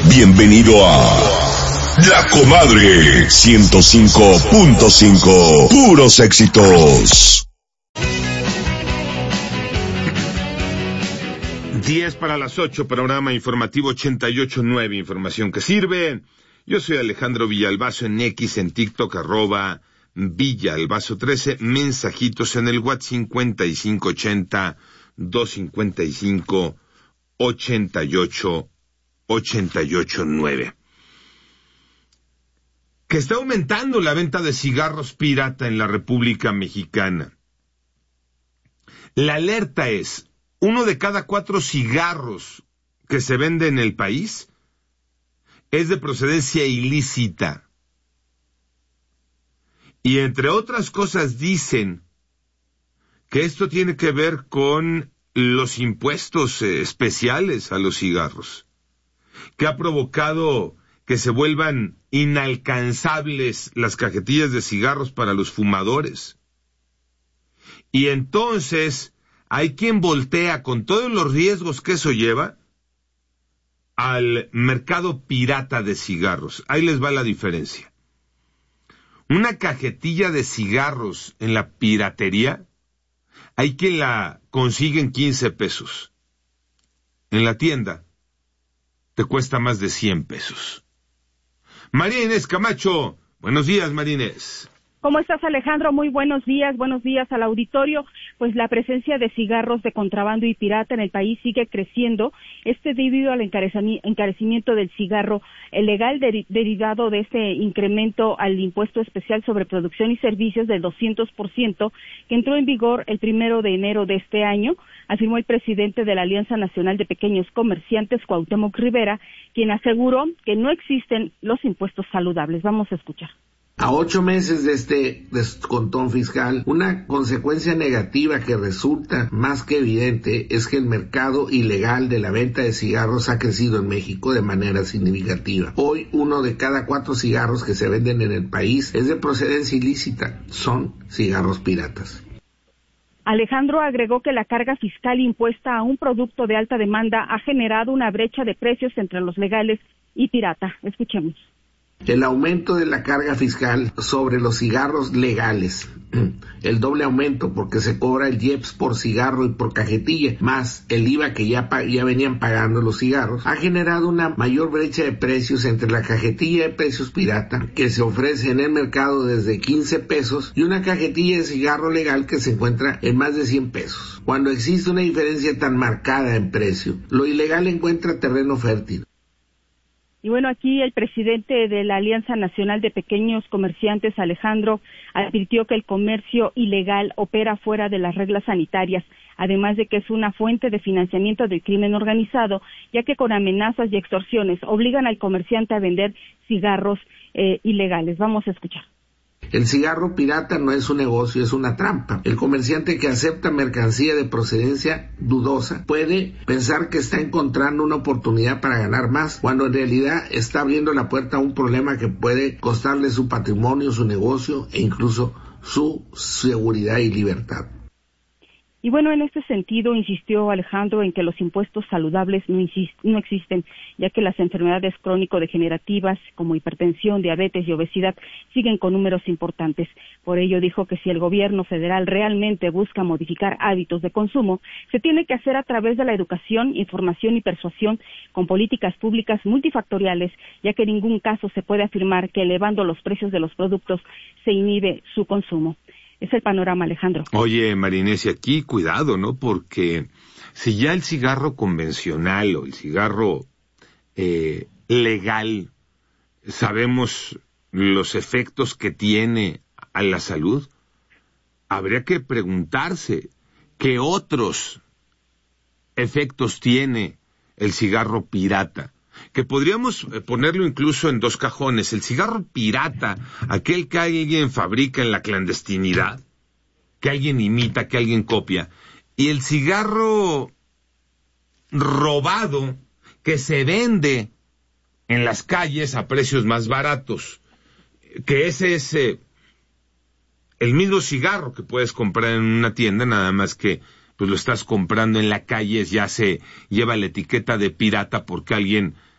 Bienvenido a La Comadre 105.5. Puros éxitos. 10 para las 8, programa informativo 88.9, información que sirve. Yo soy Alejandro Villalbazo en X, en TikTok, @Villalbazo13, mensajitos en el WhatsApp 5580-255-8889. Que está aumentando la venta de cigarros pirata en la República Mexicana. La alerta es: 1 de cada 4 cigarros que se vende en el país es de procedencia ilícita. Y entre otras cosas dicen que esto tiene que ver con los impuestos especiales a los cigarros, que ha provocado que se vuelvan inalcanzables las cajetillas de cigarros para los fumadores. Y entonces hay quien voltea, con todos los riesgos que eso lleva, al mercado pirata de cigarros. Ahí les va la diferencia. Una cajetilla de cigarros en la piratería, hay quien la consigue en 15 pesos. En la tienda te cuesta más de 100 pesos. María Inés Camacho, buenos días, María Inés. ¿Cómo estás, Alejandro? Muy buenos días al auditorio. Pues la presencia de cigarros de contrabando y pirata en el país sigue creciendo, debido al encarecimiento del cigarro legal derivado de este incremento al impuesto especial sobre producción y servicios del 200% que entró en vigor el 1 de enero de este año, afirmó el presidente de la Alianza Nacional de Pequeños Comerciantes, Cuauhtémoc Rivera, quien aseguró que no existen los impuestos saludables. Vamos a escuchar. A 8 meses de este descontón fiscal, una consecuencia negativa que resulta más que evidente es que el mercado ilegal de la venta de cigarros ha crecido en México de manera significativa. Hoy, 1 de cada 4 cigarros que se venden en el país es de procedencia ilícita, son cigarros piratas. Alejandro agregó que la carga fiscal impuesta a un producto de alta demanda ha generado una brecha de precios entre los legales y pirata. Escuchemos. El aumento de la carga fiscal sobre los cigarros legales, el doble aumento porque se cobra el IEPS por cigarro y por cajetilla, más el IVA que ya venían pagando los cigarros, ha generado una mayor brecha de precios entre la cajetilla de precios pirata que se ofrece en el mercado desde 15 pesos y una cajetilla de cigarro legal que se encuentra en más de 100 pesos. Cuando existe una diferencia tan marcada en precio, lo ilegal encuentra terreno fértil. Y bueno, aquí el presidente de la Alianza Nacional de Pequeños Comerciantes, Alejandro, advirtió que el comercio ilegal opera fuera de las reglas sanitarias, además de que es una fuente de financiamiento del crimen organizado, ya que con amenazas y extorsiones obligan al comerciante a vender cigarros ilegales. Vamos a escuchar. El cigarro pirata no es un negocio, es una trampa. El comerciante que acepta mercancía de procedencia dudosa puede pensar que está encontrando una oportunidad para ganar más, cuando en realidad está abriendo la puerta a un problema que puede costarle su patrimonio, su negocio e incluso su seguridad y libertad. Y bueno, en este sentido insistió Alejandro en que los impuestos saludables no existen, ya que las enfermedades crónico-degenerativas como hipertensión, diabetes y obesidad siguen con números importantes. Por ello dijo que si el gobierno federal realmente busca modificar hábitos de consumo, se tiene que hacer a través de la educación, información y persuasión con políticas públicas multifactoriales, ya que en ningún caso se puede afirmar que elevando los precios de los productos se inhibe su consumo. Es el panorama, Alejandro. Oye, Marinés, y aquí cuidado, ¿no? Porque si ya el cigarro convencional o el cigarro legal, sabemos los efectos que tiene a la salud, habría que preguntarse qué otros efectos tiene el cigarro pirata. Que podríamos ponerlo incluso en 2 cajones. El cigarro pirata, aquel que alguien fabrica en la clandestinidad, que alguien imita, que alguien copia, y el cigarro robado, que se vende en las calles a precios más baratos, que ese es el mismo cigarro que puedes comprar en una tienda, nada más que pues lo estás comprando en la calle, ya se lleva la etiqueta de pirata porque alguien